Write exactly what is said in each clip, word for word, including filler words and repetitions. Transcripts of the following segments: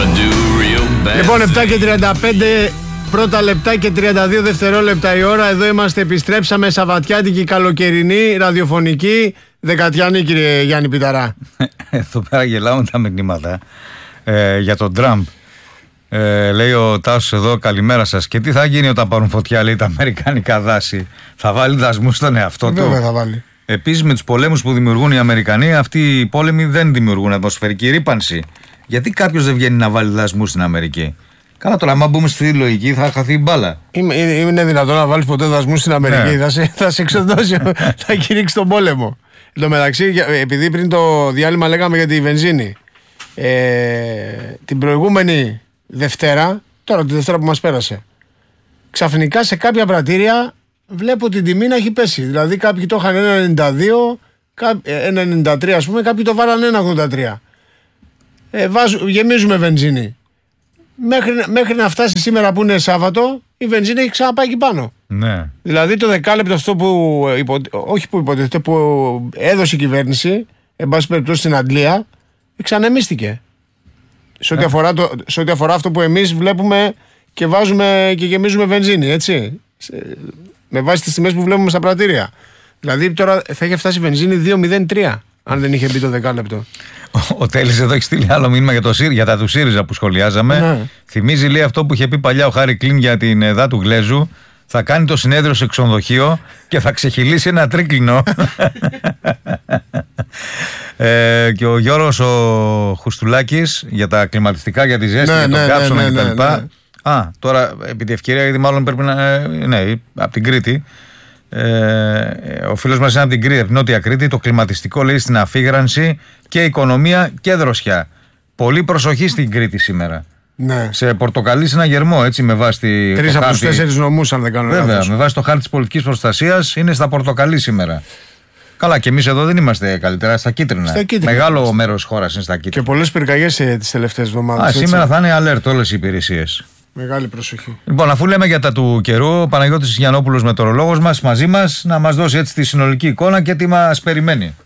Λοιπόν, επτά και τριάντα πέντε πρώτα λεπτά και τριάντα δύο δευτερόλεπτα η ώρα. Εδώ είμαστε, επιστρέψαμε σαββατιάτικη, καλοκαιρινή, ραδιοφωνική, δεκατιανή, κύριε Γιάννη Πιταρά. Εδώ πέρα γελάω τα μηνύματα ε, για τον Τραμπ. Ε, λέει ο Τάσος εδώ, καλημέρα σας. Και τι θα γίνει όταν πάρουν φωτιά, λέει, τα αμερικανικά δάση? Θα βάλει δασμούς στον εαυτό του? Βέβαια θα βάλει. Επίσης, με τους πολέμους που δημιουργούν οι Αμερικανοί, αυτοί οι πόλεμοι δεν δημιουργούν ατμοσφαιρική ρύπανση. Γιατί κάποιος δεν βγαίνει να βάλει δασμούς στην Αμερική? Καλά, τώρα, άμα μπούμε στη λογική, θα χαθεί η μπάλα. Είναι, είναι δυνατόν να βάλεις ποτέ δασμούς στην Αμερική? Ναι. Θα σε, θα σε εξοδώσει, θα κηρύξει τον πόλεμο. Εν τω μεταξύ, επειδή πριν το διάλειμμα λέγαμε για τη βενζίνη, ε, την προηγούμενη Δευτέρα, τώρα τη Δευτέρα που μας πέρασε, ξαφνικά σε κάποια πρατήρια βλέπω την τιμή να έχει πέσει. Δηλαδή κάποιοι το είχαν ένα ενενήντα δύο, ένα ενενήντα τρία ας πούμε, κάποιοι το βάλαν ένα ογδόντα τρία. Ε, βάζου, γεμίζουμε βενζίνη. Μέχρι, μέχρι να φτάσει σήμερα που είναι Σάββατο, η βενζίνη έχει ξαναπάει εκεί πάνω. Ναι. Δηλαδή το δεκάλεπτο αυτό που, υπο, όχι που υποτίθεται, που έδωσε η κυβέρνηση, εν πάση περιπτώσει στην Αγγλία, εξανεμίστηκε. Σε ό,τι, αφορά το, σε ό,τι αφορά αυτό που εμείς βλέπουμε και βάζουμε και γεμίζουμε βενζίνη, έτσι. Με βάση τις τιμές που βλέπουμε στα πρατήρια. Δηλαδή τώρα θα είχε φτάσει η βενζίνη δύο μηδέν τρία, αν δεν είχε μπει το δεκάλεπτο. Ο, ο Τέλης εδώ έχει στείλει άλλο μήνυμα για, το, για τα του ΣΥΡΙΖΑ που σχολιάζαμε. Ναι. Θυμίζει, λέει, αυτό που είχε πει παλιά ο Χάρη Κλίν για την εδά του Γλέζου. Θα κάνει το συνέδριο σε ξενοδοχείο και θα ξεχυλήσει ένα τρίκλινο. ε, και ο Γιώργος ο Χουστουλάκης για τα κλιματιστικά, για τη ζέστη, ναι, για τον ναι, κάψονα ναι, ναι, κτλ. Ναι, ναι, ναι. Α, τώρα επί τη ευκαιρία, γιατί μάλλον πρέπει να. Ναι, από την Κρήτη. Ε, ο φίλος μας είναι από την Κρήτη, από την Νότια Κρήτη. Το κλιματιστικό, λέει, στην αφήγρανση και οικονομία και δροσιά. Πολύ προσοχή στην Κρήτη σήμερα. Ναι. Σε πορτοκαλί σε ένα γερμό, έτσι, με βάση τη. Τρεις από τους τέσσερις νομούς, αν δεν κάνω λάθος. Βέβαια, με βάση το χάρτη της πολιτικής προστασίας είναι στα πορτοκαλί σήμερα. Καλά, και εμείς εδώ δεν είμαστε καλύτερα, στα κίτρινα. Στα κίτρινα. Μεγάλο μέρος της χώρας είναι στα κίτρινα. Και πολλές πυρκαγιές τις τελευταίες εβδομάδες. Α, σήμερα θα είναι alert όλες οι υπηρεσίες. Μεγάλη προσοχή. Λοιπόν, αφού λέμε για τα του καιρού, ο Παναγιώτης Γιαννόπουλος, μετεωρολόγος μας, μαζί μας, να μας δώσει έτσι τη συνολική εικόνα και τι μας περιμένει.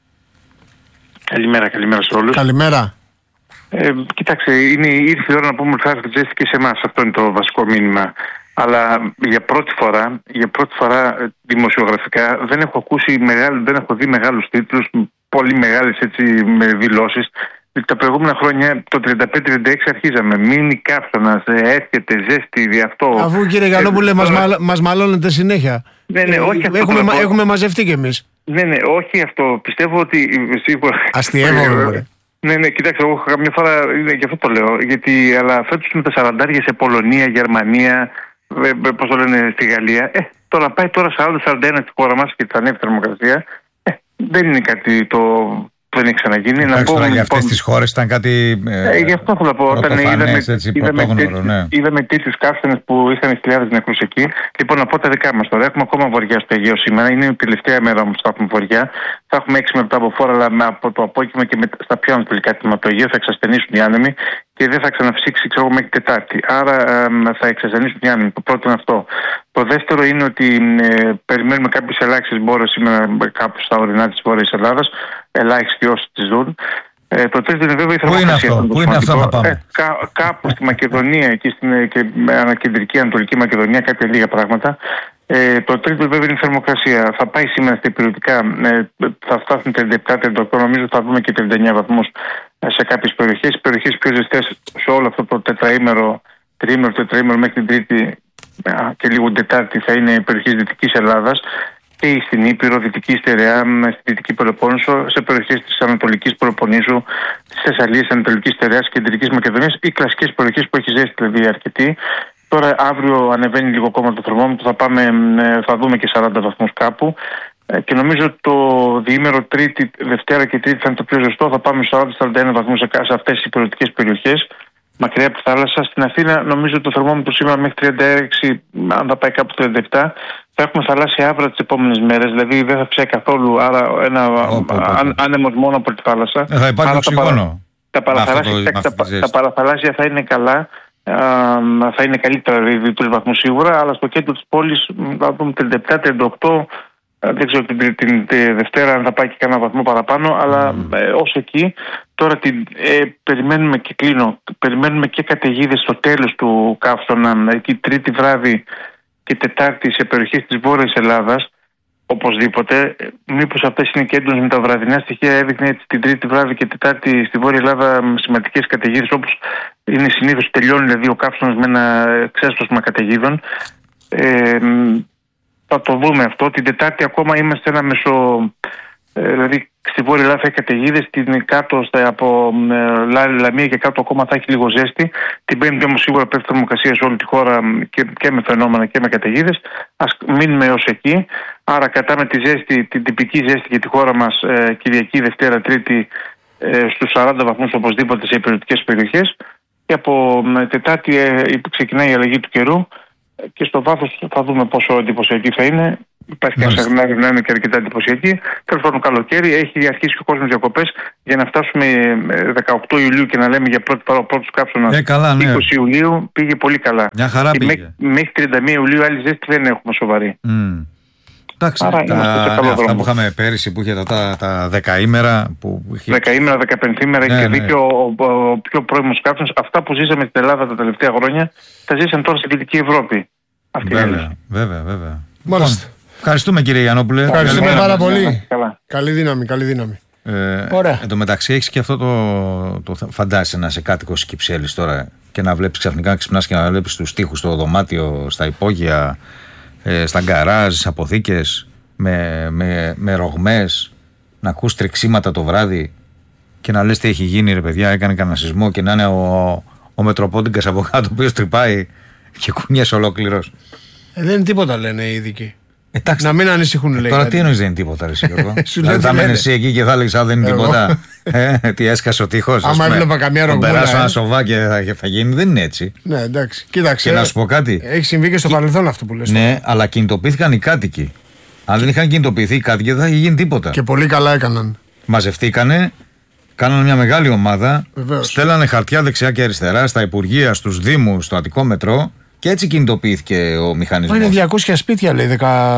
Καλημέρα, καλημέρα σε όλους. Καλημέρα. Ε, κοιτάξτε, είναι, ήρθε η ώρα να πούμε ότι θα έρθει ζέστη και σε εμάς. Αυτό είναι το βασικό μήνυμα. Αλλά για πρώτη φορά, για πρώτη φορά δημοσιογραφικά δεν έχω ακούσει μεγάλη, δεν έχω δει μεγάλους τίτλους, πολύ μεγάλες έτσι με δηλώσεις. Τα προηγούμενα χρόνια, το τριάντα πέντε τριάντα έξι αρχίζαμε. Μείνει κάψονας, έρχεται ζέστη, δι' αυτό. Αφού, κύριε Γιαννόπουλε, ε, μας, μα, μας μαλώνετε συνέχεια. Ναι, ναι, όχι αυτό. Έχουμε, μα, έχουμε μαζευτεί κι εμείς. Ναι, ναι, όχι αυτό. Πιστεύω ότι σίγουρα. Αστειεύομαι. Ναι, ναι, κοιτάξτε, εγώ καμιά φορά, γι' αυτό το λέω. Γιατί, αλλά φέτος με τα σαραντάρια σε Πολωνία, Γερμανία, πώς το λένε, στη Γαλλία. Ε, τώρα πάει τώρα σαράντα σαράντα ένα στη χώρα μας και θα ανέβει η θερμοκρασία. Ε, δεν είναι κάτι το. Δεν έχει ξαναγίνει. Να πω, για αυτές τις χώρες ήταν κάτι. Ε, ε, γι' αυτό θέλω να πω. Όταν είδαμε, είδαμε, ναι. είδαμε τέτοιους καύσονες που είχαν χιλιάδες νεκρούς εκεί. Λοιπόν, να πω τα δικά μας τώρα. Έχουμε ακόμα βοριά στο Αιγαίο σήμερα. Είναι η τελευταία μέρα όμως που θα έχουμε βοριά. Θα έχουμε έξι με επτά από φόρα, αλλά με, από το απόκειμα και με, στα πιο ανατολικά τμήματα του Αιγαίου θα εξασθενήσουν οι άνεμοι και δεν θα ξαναψύξει, ξέρω, μέχρι Τετάρτη. Άρα ε, θα εξασθενήσουν οι άνεμοι. Το πρώτο είναι αυτό. Το δεύτερο είναι ότι ε, περιμένουμε κάποιες ελάχιστες μπόρες σήμερα κάπου στα ορεινά της Βόρειας Ελλάδας. Ελάχιστοι όσοι τις δουν. Ε, το τρίτο είναι βέβαια η θερμοκρασία. Πού είναι αυτό να πάμε? Ε, κά, κάπου στη Μακεδονία, εκεί στην και, κεντρική Ανατολική Μακεδονία, κάποια λίγα πράγματα. Ε, το τρίτο βέβαια είναι η θερμοκρασία. Θα πάει σήμερα στα υπηρετικά, ε, θα φτάσουν τριάντα επτά τριάντα οκτώ, νομίζω θα δούμε και τριάντα εννέα βαθμούς σε κάποιες περιοχές. Οι περιοχές πιο ζεστές σε όλο αυτό το τετραήμερο, τριήμερο, τετραήμερο μέχρι την Τρίτη και λίγο την Τετάρτη θα είναι περιοχές Δυτικής Ελλάδας. Και στην Ήπειρο, Δυτική Στερεά, στη Δυτική Πελοπόννησο, σε περιοχές της Ανατολικής Πελοποννήσου, της Θεσσαλίας, Ανατολικής Στερεάς, Κεντρικής Μακεδονίας, οι κλασικές περιοχές που έχει ζέστη δηλαδή αρκετή. Τώρα αύριο ανεβαίνει λίγο ακόμα το θερμόμετρο, θα, πάμε, θα δούμε και σαράντα βαθμούς κάπου. Και νομίζω το διήμερο Τρίτη, Δευτέρα και Τρίτη θα είναι το πιο ζεστό, θα πάμε σαράντα σαράντα ένα βαθμούς σε αυτές τις υπηρετικές περιοχές. Μακριά από τη θάλασσα. Στην Αθήνα νομίζω το θερμόμετρο σήμερα μέχρι τριάντα έξι, αν θα πάει κάπου τριάντα επτά. Θα έχουμε θαλάσσια άβρα τις επόμενες μέρες, δηλαδή δεν θα ψάει καθόλου, άρα ένα άνεμος μόνο από τη θάλασσα. Ε, θα υπάρχει οξυγόνο. Τα, παρα, τα, παραθαλάσσια, τα, τα, τα παραθαλάσσια θα είναι καλά, α, θα είναι καλύτερα δηλαδή τους βαθμούς σίγουρα, αλλά στο κέντρο της πόλης θα δούμε τριάντα επτά τριάντα οκτώ, Δεν ξέρω την, την, την, την Δευτέρα αν θα πάει και κανένα βαθμό παραπάνω, αλλά mm. ε, ως εκεί τώρα την, ε, περιμένουμε και κλείνω. Περιμένουμε και καταιγίδες στο τέλος του καύσωνα, εκεί Τρίτη βράδυ και Τετάρτη σε περιοχές της Βόρειας Ελλάδας. Οπωσδήποτε, μήπως αυτές είναι και έντονες με τα βραδινά στοιχεία, έδειχνε έτσι την Τρίτη βράδυ και Τετάρτη στη Βόρεια Ελλάδα σημαντικές καταιγίδες, όπως είναι συνήθως, τελειώνει δηλαδή ο καύσωνας με ένα ξέσπασμα καταιγίδων. Ε, θα το δούμε αυτό. Την Τετάρτη ακόμα είμαστε ένα μεσο. Ε, δηλαδή στη Βόρεια Ελλάδα θα έχει καταιγίδες, την κάτω στα, από ε, Λάρι, Λαμία και κάτω ακόμα θα έχει λίγο ζέστη. Την Πέμπτη όμως σίγουρα πέφτει θερμοκρασία σε όλη τη χώρα και, και με φαινόμενα και με καταιγίδες. Ας μείνουμε ως εκεί. Άρα κρατάμε τη ζέστη, την τυπική ζέστη για τη χώρα μας ε, Κυριακή, Δευτέρα, Τρίτη ε, στους σαράντα βαθμούς οπωσδήποτε σε υπηρετικές περιοχές. Και από ε, Τετάρτη ε, ξεκινάει η αλλαγή του καιρού και στο βάθος θα δούμε πόσο εντυπωσιακή θα είναι. Υπάρχει και ένα να είναι και αρκετά εντυπωσιακή. Τέλος πάντων, καλοκαίρι έχει αρχίσει και ο κόσμος διακοπές για να φτάσουμε δεκαοκτώ Ιουλίου και να λέμε για πρώτη φορά ο πρώτος καύσωνας ε, καλά, ναι. είκοσι Ιουλίου πήγε πολύ καλά. Μια χαρά και πήγε. Μέχρι τριάντα μία Ιουλίου άλλη ζέστη δεν έχουμε σοβαρή. Mm. Εντάξει, Άρα, τα, ναι, αυτά που είχαμε πέρυσι που είχε τα, τα, τα δεκαήμερα. Που είχε... Δεκαήμερα, δεκαπενθήμερα, ναι, είχε ναι. δίκιο ο, ο, ο πιο πρώιμος καύσωνας. Αυτά που ζήσαμε στην Ελλάδα τα τελευταία χρόνια τα ζήσαμε τώρα στην Δυτική Ευρώπη. Αυτή βέβαια, βέβαια, βέβαια. Μάλιστα. Ευχαριστούμε κύριε Γιαννόπουλε. Ευχαριστούμε καλή πάρα πολύ. Καλά. Καλή δύναμη, καλή δύναμη. Ε, Ωραία. Εν τω μεταξύ έχεις και αυτό το, το φαντάσαι να είσαι κάτοικος Κυψέλης τώρα και να βλέπεις ξαφνικά να ξυπνάς και να βλέπεις τους τοίχους στο δωμάτιο, στα υπόγεια, ε, στα γκαράζ, στις αποθήκες με, με, με ρογμές, να ακούς τρεξίματα το βράδυ και να λες τι έχει γίνει ρε παιδιά, έκανε κανένα σεισμό και να είναι ο, ο Μετροπόντιγκας από κάτω ο οποίος τρυπάει και κουνιές ολόκληρος. Ε, δεν είναι τίποτα λένε οι ειδικοί. Εντάξει, να μην ανησυχούν, λέει. Τώρα τι εννοείς δεν είναι τίποτα, ρε Σίγουρο. Δηλαδή θα μένεις εσύ εκεί και θα έλεγες α, δεν είναι τίποτα. ε, τι έσκασε ο τείχος. Άμα έβλεπα καμιά ρογμούλα. Να περάσω ένα σοβά και θα, θα γίνει. Δεν είναι έτσι. Ναι, εντάξει. Κοίταξε. Και να σου πω κάτι. Έχει συμβεί και στο Κι... παρελθόν αυτό που λες. Ναι, τώρα. αλλά κινητοποιήθηκαν οι κάτοικοι. Αν δεν είχαν κινητοποιηθεί οι κάτοικοι, δεν θα είχε γίνει τίποτα. Και πολύ καλά έκαναν. Μαζευτήκανε, κάνανε μια μεγάλη ομάδα. Βεβαίως. Στέλνανε χαρτιά δεξιά και αριστερά στα υπουργεία, στους δήμους, στο Αττικό Μετρό. Και έτσι κινητοποιήθηκε ο μηχανισμός. Είναι διακόσια σπίτια, λέει,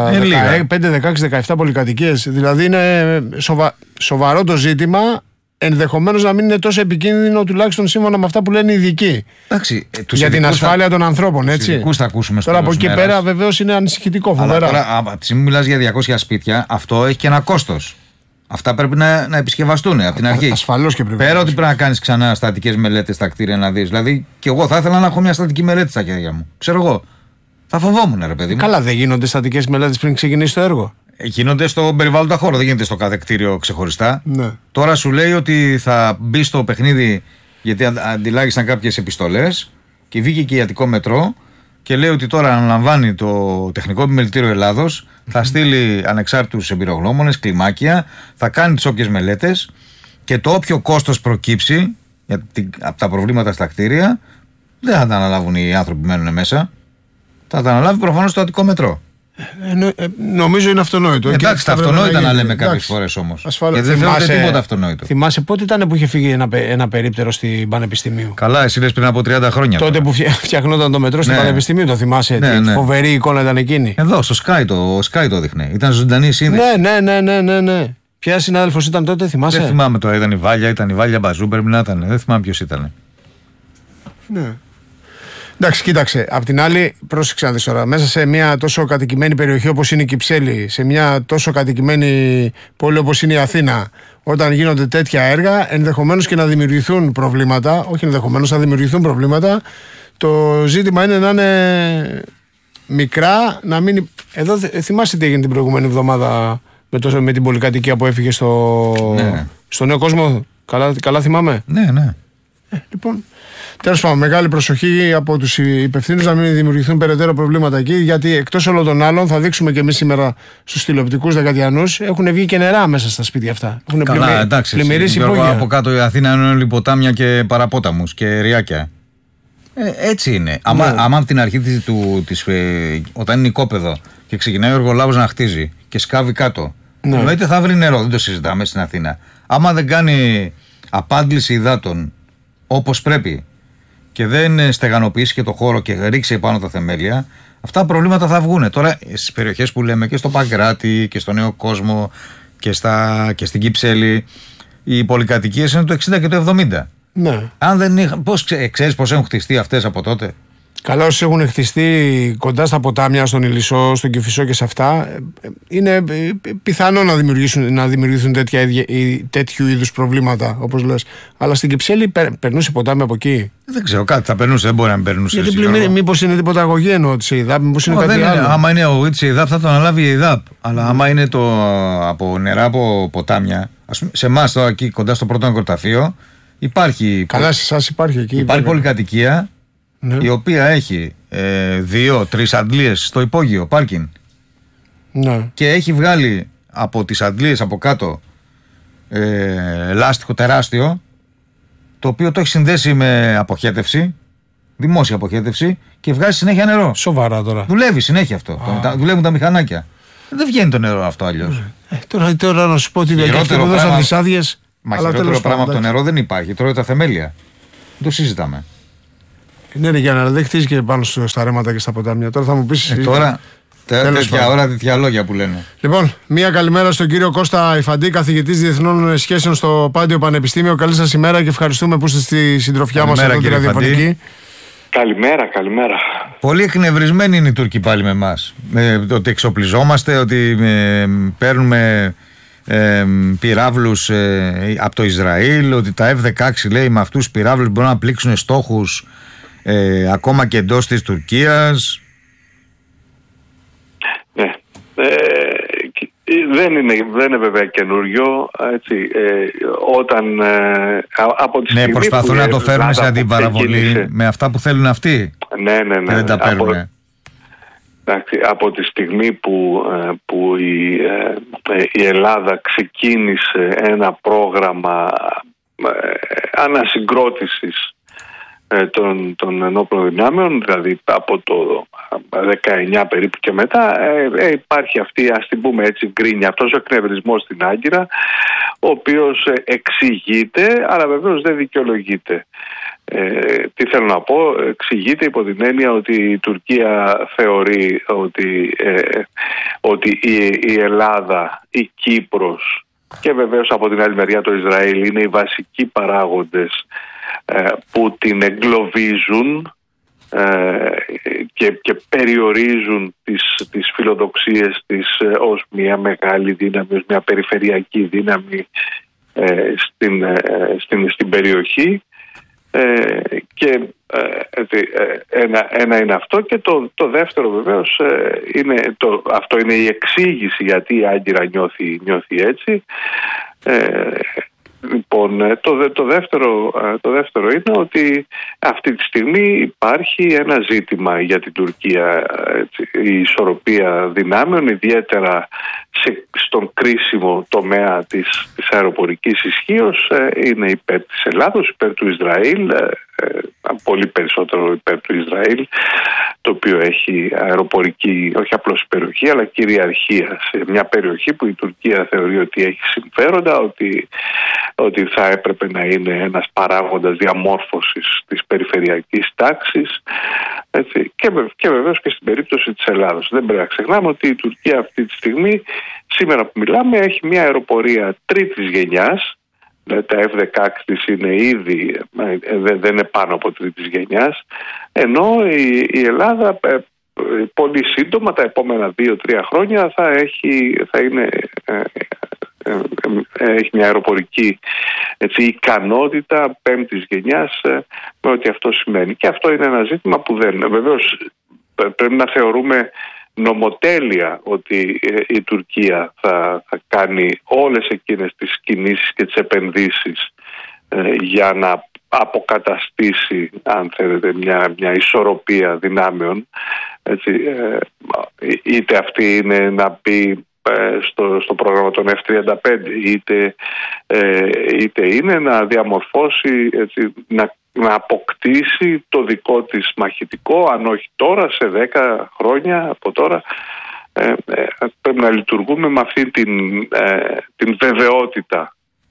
πέντε, δεκαέξι, δεκαεπτά πολυκατοικίες. Δηλαδή είναι σοβα... σοβαρό το ζήτημα. Ενδεχομένως να μην είναι τόσο επικίνδυνο, τουλάχιστον σύμφωνα με αυτά που λένε οι ειδικοί. Εντάξει, για την ασφάλεια θα... των ανθρώπων, έτσι. Τους ειδικούς θα ακούσουμε στο τώρα από εκεί πέρα, βεβαίως είναι ανησυχητικό. Φοβερά. Αλλά τώρα, από τη στιγμή που μιλάς για διακόσια σπίτια, αυτό έχει και ένα κόστος. Αυτά πρέπει να, να επισκευαστούν από την αρχή. Ασφαλώς και πρέπει. Πέρα ότι πρέπει να κάνεις ξανά στατικές μελέτες στα κτίρια να δεις. Δηλαδή, και εγώ θα ήθελα να έχω μια στατική μελέτη στα χέρια μου. Ξέρω εγώ. Θα φοβόμουν, ρε παιδί μου. Καλά, δεν γίνονται στατικές μελέτες πριν ξεκινήσει το έργο. Γίνονται στο περιβάλλοντα χώρο, δεν γίνεται στο κάθε κτίριο ξεχωριστά. Ναι. Τώρα σου λέει ότι θα μπει στο παιχνίδι, γιατί αντιλάγησαν κάποιες επιστολές και βγήκε και η Αττικό Μετρό και λέει ότι τώρα αναλαμβάνει το Τεχνικό Επιμελητήριο Ελλάδος, θα στείλει ανεξάρτητους εμπειρογνώμονες, κλιμάκια, θα κάνει τις όποιες μελέτες και το όποιο κόστος προκύψει από τα προβλήματα στα κτίρια δεν θα τα αναλάβουν οι άνθρωποι που μένουν μέσα. Θα τα αναλάβει προφανώς το Αττικό Μετρό. Ε, νο, ε, νομίζω είναι αυτονόητο. Εντάξει, τα αυτονόητα να λέμε κάποιες φορές όμως. Γιατί δεν φαίνεται τίποτα αυτονόητο. Θυμάσαι πότε ήταν που είχε φύγει ένα, ένα περίπτερο στην Πανεπιστημίου. Καλά, εσύ λες πριν από τριάντα χρόνια. Τότε τώρα. Που φτιαχνόταν το μετρό στην ναι. Πανεπιστημίου, το θυμάσαι. Ναι, ναι. Φοβερή εικόνα ήταν εκείνη. Εδώ, στο Sky το, Sky το δείχνε. Ήταν ζωντανή σύνδεση. Ναι, ναι, ναι, ναι, ναι. Ποια συνάδελφος ήταν τότε, θυμάσαι. Δεν θυμάμαι τώρα, ήταν η Βάλια, ήταν η Βάλια Μπαζού, πρέπει να ήταν. Δεν θυμάμαι ποιος ήταν. Ναι. Εντάξει, κοίταξε. Απ' την άλλη, πρόσεξε να δεις τώρα. Μέσα σε μια τόσο κατοικημένη περιοχή όπως είναι η Κυψέλη, σε μια τόσο κατοικημένη πόλη όπως είναι η Αθήνα, όταν γίνονται τέτοια έργα, ενδεχομένως και να δημιουργηθούν προβλήματα. Όχι ενδεχομένως, να δημιουργηθούν προβλήματα. Το ζήτημα είναι να είναι μικρά, να μην. Εδώ θυμάστε τι έγινε την προηγούμενη εβδομάδα με, το, με την πολυκατοικία που έφυγε στο, ναι. στο Νέο Κόσμο. Καλά, καλά θυμάμαι. Ναι, ναι. Ε, λοιπόν. Τέλος πάντων, μεγάλη προσοχή από τους υπευθύνους να μην δημιουργηθούν περαιτέρω προβλήματα εκεί, γιατί εκτός όλων των άλλων, θα δείξουμε και εμείς σήμερα στους τηλεοπτικούς δεκατιανούς, έχουν βγει και νερά μέσα στα σπίτια αυτά. Έχουν Καλά, πλημμύ, εντάξει. Πλημμυρίσει υπόγεια. Από κάτω η Αθήνα είναι όλοι ποτάμια και παραπόταμους και ριάκια. Ε, έτσι είναι. Ναι. Άμα, άμα από την αρχή της, του, της, ε, όταν είναι οικόπεδο και ξεκινάει ο εργολάβος να χτίζει και σκάβει κάτω, ναι. εννοείται θα βρει νερό, δεν το συζητάμε στην Αθήνα. Άμα δεν κάνει απάντηση υδάτων όπως πρέπει και δεν στεγανοποιήσει και το χώρο και ρίξει επάνω τα θεμέλια, αυτά τα προβλήματα θα βγουν. Τώρα στις περιοχές που λέμε και στο Παγκράτη και στο Νέο Κόσμο και, στα, και στην Κυψέλη, οι πολυκατοικίες είναι το εξήντα και το εβδομήντα. Ναι. Αν δεν είχα, πώς, ξέρεις πώς έχουν χτιστεί αυτές από τότε? Καλά, όσοι έχουν χτιστεί κοντά στα ποτάμια, στον Ηλισσό, στον Κηφισό και σε αυτά, είναι πιθανό να δημιουργήσουν, να δημιουργηθούν τέτοια, τέτοιου είδους προβλήματα, όπως λες. Αλλά στην Κυψέλη περνούσε ποτάμι από εκεί. Δεν ξέρω, κάτι θα περνούσε, δεν μπορεί να μην περνούσε. Γιατί πλημμύρι, μήπως είναι τίποτα αγωγή εννοώ της ΕΙΔΑΠ, μήπως είναι Ω, κάτι άλλο. Είναι, άμα είναι αγωγή της ΕΙΔΑΠ θα το αναλάβει η ΕΙΔΑΠ. Αλλά mm. άμα είναι το, από νερά από ποτάμια, ας πούμε, σε εμάς τώρα εκεί κοντά στο πρώτο νεκροταφείο, υπάρχει. Καλά, σε εσάς υπάρχει εκεί. Υπάρχει πολυκατοικία. Ναι. Η οποία έχει ε, δύο, τρεις αντλίες στο υπόγειο πάρκινγκ. Ναι. Και έχει βγάλει από τις αντλίες από κάτω ε, λάστιχο τεράστιο, το οποίο το έχει συνδέσει με αποχέτευση, δημόσια αποχέτευση, και βγάζει συνέχεια νερό. Σοβαρά τώρα. Δουλεύει συνέχεια αυτό. Το, δουλεύουν τα μηχανάκια. Δεν βγαίνει το νερό αυτό αλλιώς. Ε, τώρα, τώρα να σου πω ότι χειρότερο πράγμα, τις άδειες, μα χειρότερο πράγμα από το νερό δεν υπάρχει. Τρώει τα θεμέλια. Δεν το συζητάμε. Ναι, ναι, για να δεν χτίζει και πάνω στα ρέματα και στα ποτάμια. Τώρα θα μου πεις. Ε, τώρα τέτοια ώρα, τέτοια λόγια που λένε. Λοιπόν, μία καλημέρα στον κύριο Κώστα Ιφαντή, καθηγητής Διεθνών Σχέσεων στο Πάντιο Πανεπιστήμιο. Καλή σας ημέρα και ευχαριστούμε που είστε στη συντροφιά μας εδώ τη ραδιοφωνική. Καλημέρα, καλημέρα. Πολύ εκνευρισμένοι είναι οι Τούρκοι πάλι με εμάς. Με, ότι εξοπλιζόμαστε, ότι ε, παίρνουμε ε, πυράβλους ε, από το Ισραήλ, ότι τα εφ δεκαέξι λέει με αυτούς τους πυράβλους μπορούν να πλήξουν στόχους Ε, ακόμα και εντός της Τουρκίας. Ναι. Ε, δεν, είναι, δεν είναι βέβαια καινούριο. Έτσι, ε, όταν ε, από τη ναι, προσπαθούν να το φέρουν σε αντιπαραβολή ξεκίνησε. Με αυτά που θέλουν αυτοί. Ναι, ναι, ναι. Δεν τα παίρνουν. Από, εντάξει, από τη στιγμή που, που η, η Ελλάδα ξεκίνησε ένα πρόγραμμα ανασυγκρότησης Των, των ενόπλων δυνάμεων, δηλαδή από το δεκαεννιά περίπου και μετά, ε, ε, υπάρχει αυτή, ας την πούμε έτσι, γκρίνια, αυτός ο εκνευρισμός στην Άγκυρα, ο οποίος εξηγείται, αλλά βεβαίως δεν δικαιολογείται. Ε, τι θέλω να πω, εξηγείται υπό την έννοια ότι η Τουρκία θεωρεί ότι, ε, ότι η, η Ελλάδα, η Κύπρος και βεβαίως από την άλλη μεριά το Ισραήλ είναι οι βασικοί παράγοντες που την εγκλωβίζουν ε, και, και περιορίζουν τις, τις φιλοδοξίες της ε, ως μια μεγάλη δύναμη, ως μια περιφερειακή δύναμη ε, στην, ε, στην, στην περιοχή ε, και ε, ένα, ένα είναι αυτό και το, το δεύτερο βεβαίως ε, είναι το, αυτό είναι η εξήγηση γιατί η Άγκυρα νιώθει, νιώθει έτσι. ε, Λοιπόν, το, το, δεύτερο, το δεύτερο είναι ότι αυτή τη στιγμή υπάρχει ένα ζήτημα για την Τουρκία, έτσι, η ισορροπία δυνάμεων, ιδιαίτερα σε, στον κρίσιμο τομέα της, της αεροπορικής ισχύως, είναι υπέρ της Ελλάδος, υπέρ του Ισραήλ, πολύ περισσότερο υπέρ του Ισραήλ, το οποίο έχει αεροπορική, όχι απλώς περιοχή, αλλά κυριαρχία σε μια περιοχή που η Τουρκία θεωρεί ότι έχει συμφέροντα, ότι, ότι θα έπρεπε να είναι ένας παράγοντας διαμόρφωσης της περιφερειακής τάξης, έτσι, και, και βεβαίως και στην περίπτωση της Ελλάδος. Δεν πρέπει να ξεχνάμε ότι η Τουρκία αυτή τη στιγμή, σήμερα που μιλάμε, έχει μια αεροπορία τρίτης γενιάς. Τα εφ δεκαέξι της είναι ήδη, δεν είναι πάνω από τρίτης γενιάς, ενώ η, η Ελλάδα πολύ σύντομα, τα επόμενα δύο τρία χρόνια, θα έχει, θα είναι, έχει μια αεροπορική, έτσι, ικανότητα πέμπτης γενιάς, με ό,τι αυτό σημαίνει. Και αυτό είναι ένα ζήτημα που δεν, βεβαίως πρέπει να θεωρούμε νομοτέλεια ότι η Τουρκία θα, θα κάνει όλες εκείνες τις κινήσεις και τις επενδύσεις ε, για να αποκαταστήσει, αν θέλετε, μια, μια ισορροπία δυνάμεων, έτσι, ε, είτε αυτή είναι να μπει ε, στο, στο πρόγραμμα των εφ τριάντα πέντε, είτε, ε, είτε είναι να διαμορφώσει, έτσι, να να αποκτήσει το δικό της μαχητικό, αν όχι τώρα, σε δέκα χρόνια από τώρα. Ε, ε, πρέπει να λειτουργούμε με αυτή την, ε, την βεβαιότητα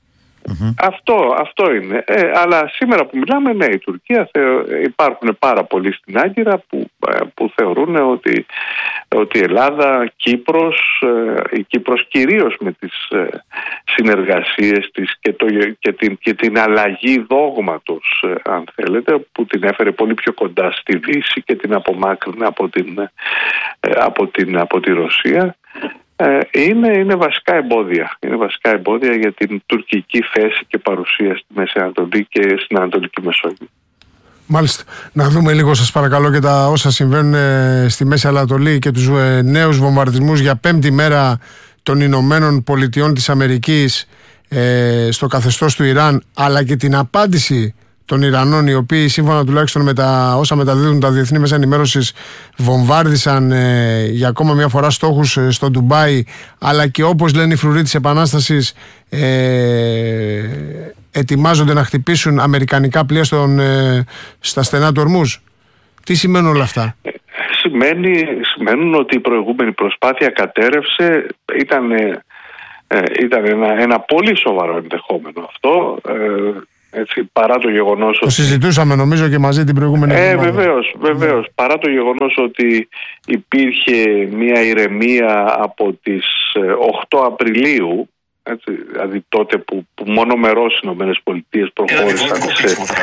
Mm-hmm. Αυτό, αυτό είναι. Ε, αλλά σήμερα που μιλάμε, ναι, η Τουρκία, θεω, υπάρχουν πάρα πολλοί στην Άγκυρα που, που θεωρούν ότι, ότι η Ελλάδα, Κύπρος, η Κύπρος κυρίως με τις συνεργασίες της και, το, και, την, και την αλλαγή δόγματος, αν θέλετε, που την έφερε πολύ πιο κοντά στη Δύση και την απομάκρυνε από, την, από, την, από τη Ρωσία, Είναι, είναι βασικά εμπόδια. Είναι βασικά εμπόδια για την τουρκική θέση και παρουσία στη Μέση Ανατολή και στην Ανατολική Μεσόγειο. Μάλιστα. Να δούμε λίγο, σας παρακαλώ, και τα όσα συμβαίνουν στη Μέση Ανατολή και τους νέους βομβαρδισμούς για πέμπτη μέρα των Ηνωμένων Πολιτειών της Αμερικής ε, στο καθεστώς του Ιράν, αλλά και την απάντηση των Ιρανών, οι οποίοι σύμφωνα τουλάχιστον με τα όσα μεταδίδουν τα διεθνή μέσα ενημέρωσης βομβάρδισαν ε, για ακόμα μια φορά στόχους ε, στο Ντουμπάι, αλλά και όπως λένε οι φρουροί της Επανάστασης ε, ετοιμάζονται να χτυπήσουν αμερικανικά πλοία στον, ε, στα στενά του Ορμούζ. Τι σημαίνουν όλα αυτά? Ε, σημαίνει, σημαίνουν ότι η προηγούμενη προσπάθεια κατέρευσε. Ήταν, ε, ήταν ένα, ένα πολύ σοβαρό ενδεχόμενο αυτό. Ε, Έτσι, παρά το γεγονός το ότι... συζητούσαμε νομίζω και μαζί την προηγούμενη ε, βεβαίως, βεβαίως. Mm. Παρά το γεγονός ότι υπήρχε μια ηρεμία από τις οκτώ Απριλίου, έτσι, δηλαδή τότε που, που μονομερώς οι ΗΠΑ προχώρησαν σε